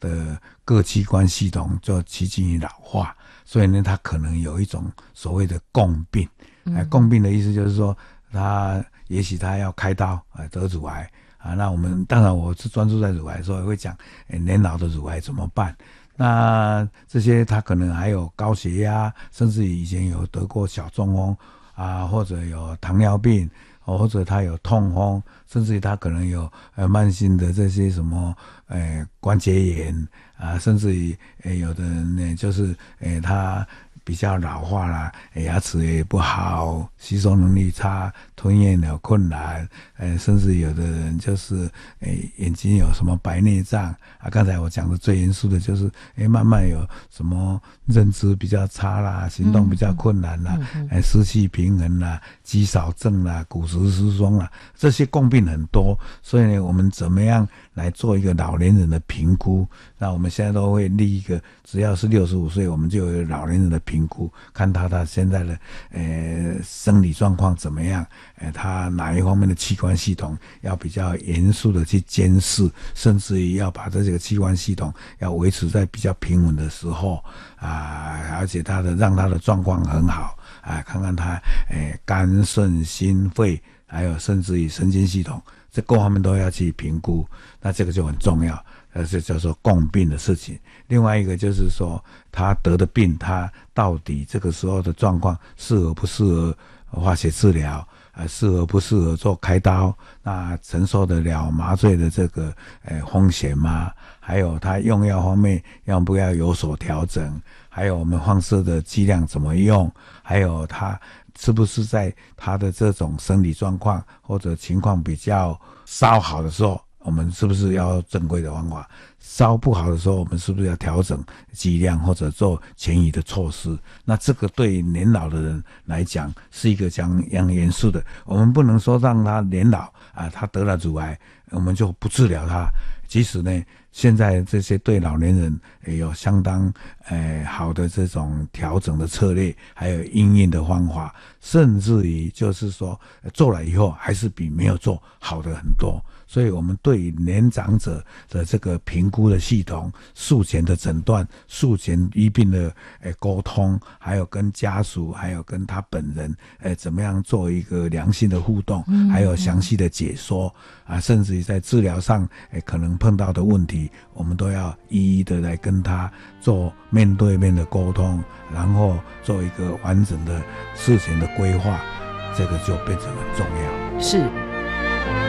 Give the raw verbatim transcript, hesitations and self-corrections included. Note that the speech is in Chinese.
的各器官系统就趋近于老化，所以呢，他可能有一种所谓的共病。哎，共病的意思就是说，他也许他要开刀啊，得乳癌啊。那我们当然我是专注在乳癌，所以会讲，哎，年老的乳癌怎么办？那这些他可能还有高血压，甚至以前有得过小中风啊，或者有糖尿病，或者他有痛风，甚至于他可能有呃慢性的这些什么呃关节炎啊，甚至于呃有的人呢就是呃他比较老化啦，牙齿也不好，吸收能力差，吞咽有困难，呃，甚至有的人就是呃眼睛有什么白内障啊。刚才我讲的最严肃的就是，哎，慢慢有什么认知比较差啦，行动比较困难啦，嗯嗯、失去平衡啦，肌少症啦，骨质疏松啦，这些共病很多。所以呢，我们怎么样来做一个老年人的评估？那我们现在都会立一个，只要是六十五岁，我们就有老年人的评估，看他他现在的呃生理状况怎么样，呃他哪一方面的器官系统要比较严肃的去监视，甚至于要把这个器官系统要维持在比较平稳的时候啊，而且他的让他的状况很好啊，看看他呃肝肾心肺，还有甚至于神经系统，这各方面都要去评估，那这个就很重要。呃，这叫做共病的事情。另外一个就是说，他得的病，他到底这个时候的状况适合不适合化学治疗，呃，适合不适合做开刀？那承受得了麻醉的这个呃风险吗？还有他用药方面要不要有所调整？还有我们放射的剂量怎么用？还有他是不是在他的这种生理状况或者情况比较稍好的时候，我们是不是要正规的方法？稍不好的时候，我们是不是要调整剂量或者做前移的措施？那这个对年老的人来讲是一个讲讲严肃的，我们不能说让他年老啊，他得了乳癌，我们就不治疗他。即使呢，现在这些对老年人也有相当呃好的这种调整的策略，还有因应的方法，甚至于就是说做了以后还是比没有做好的很多。所以我们对于年长者的这个评估的系统、术前的诊断、术前医病的诶沟通，还有跟家属，还有跟他本人，诶怎么样做一个良性的互动，还有详细的解说啊，甚至于在治疗上，诶可能碰到的问题，我们都要一一的来跟他做面对面的沟通，然后做一个完整的事前的规划，这个就变成很重要。 是。